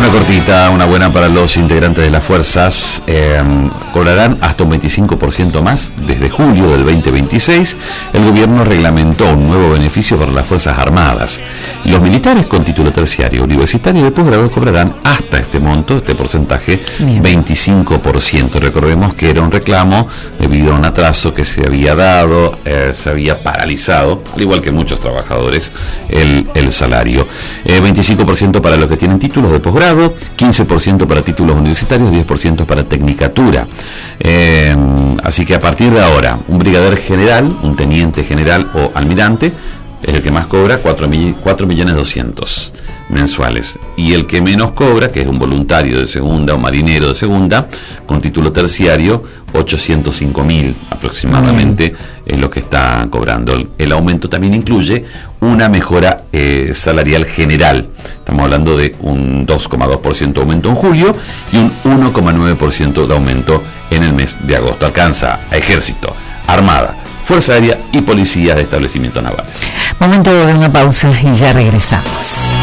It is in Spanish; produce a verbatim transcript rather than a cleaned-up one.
Una cortita, una buena para los integrantes de las fuerzas. Eh, cobrarán hasta un veinticinco por ciento más desde julio del veinte veintiséis. El gobierno reglamentó un nuevo beneficio para las Fuerzas Armadas. Los militares con título terciario, universitario y de posgrado cobrarán hasta este monto, este porcentaje, Bien. veinticinco por ciento. Recordemos que era un reclamo debido a un atraso que se había dado, eh, se había paralizado, al igual que muchos trabajadores, el, el salario. Eh, veinticinco por ciento para los que tienen títulos de posgrado, quince por ciento para títulos universitarios, diez por ciento para tecnicatura. Eh, así que a partir de ahora, un brigadier general, un teniente general o almirante es el que más cobra, cuatro millones doscientos mensuales. Y el que menos cobra, que es un voluntario de segunda o marinero de segunda, con título terciario, ochocientos cinco mil aproximadamente es lo que está cobrando. El, el aumento también incluye una mejora eh, salarial general. Estamos hablando de un dos coma dos por ciento de aumento en julio y un uno coma nueve por ciento de aumento en el mes de agosto. Alcanza a Ejército, Armada, Fuerza Aérea y Policía de establecimientos navales. Momento de una pausa y ya regresamos.